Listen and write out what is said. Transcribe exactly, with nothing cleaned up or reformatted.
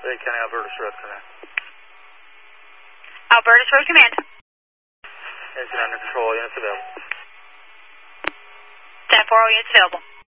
Lake County, Alberta Road Command. Alberta Road Command. Engine under control, units available. ten four, all units available.